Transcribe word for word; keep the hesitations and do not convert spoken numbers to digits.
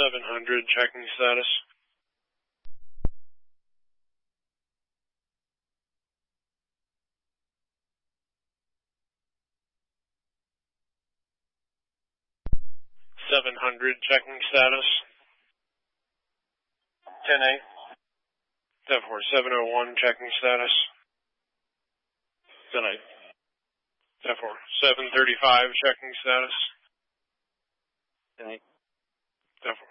seven hundred, checking status. seven hundred, checking status. ten eight. ten four, seven oh one, checking status. ten eight. ten four, seven thirty-five, checking status. ten eight. ten four.